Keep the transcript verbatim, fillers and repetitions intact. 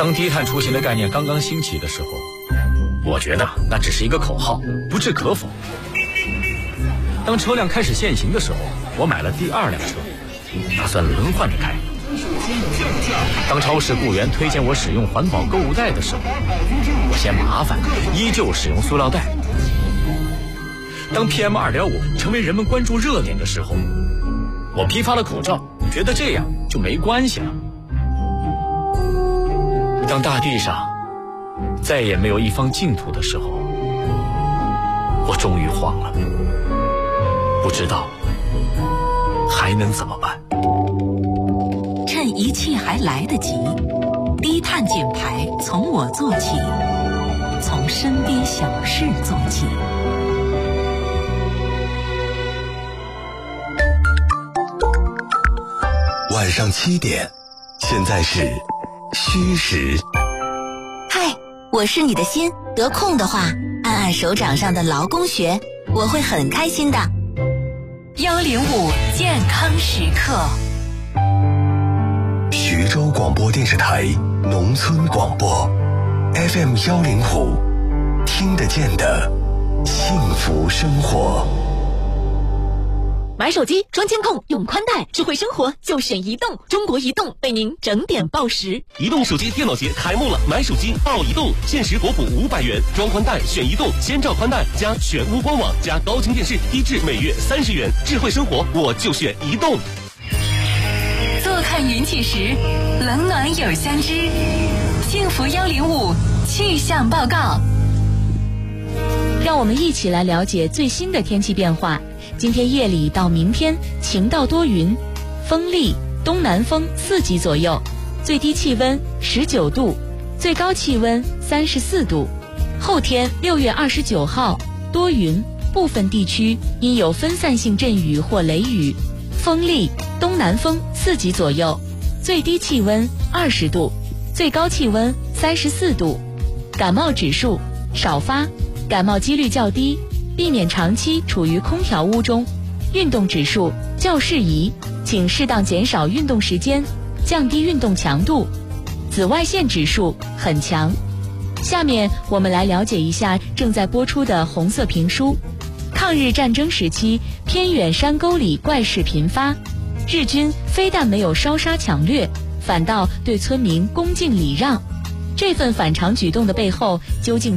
当低碳出行的概念刚刚兴起的时候，我觉得那只是一个口号，不置可否。当车辆开始限行的时候，我买了第二辆车，打算轮换着开。当超市雇员推荐我使用环保购物袋的时候，我嫌麻烦，依旧使用塑料袋。当 P M 二点五 成为人们关注热点的时候，我批发了口罩，觉得这样就没关系了。当大地上再也没有一方净土的时候，我终于慌了，不知道还能怎么办。 趁一切还来得及，低碳减排从我做起，从身边小事做起。 晚上七点，现在是虚实。 嗨，我是你的心，得空的话，按按手掌上的劳宫穴，我会很开心的。 幺零五健康时刻。 徐州广播电视台农村广播 F M 幺零五，听得见的幸福生活。 买手机装监控用宽带，智慧生活就选移动。中国移动为您整点报时。 移动手机电脑节开幕了，买手机到移动，限时国补五百元，装宽带选移动，先照宽带加全屋官网加高清电视，低至每月三十元。智慧生活我就选移动。 坐看云起时，冷暖有相知。幸福幺零五气象报告。 让我们一起来了解最新的天气变化。今天夜里到明天晴到多云，风力东南风四级左右，最低气温十九度，最高气温三十四度。后天六月二十九号多云，部分地区因有分散性阵雨或雷雨，风力东南风四级左右，最低气温二十度，最高气温三十四度。感冒指数少发，感冒几率较低，避免长期处于空调屋中。运动指数较适宜，请适当减少运动时间，降低运动强度。紫外线指数很强。下面我们来了解一下正在播出的红色评书。抗日战争时期，偏远山沟里怪事频发，日军非但没有烧杀抢掠，反倒对村民恭敬礼让。这份反常举动的背后究竟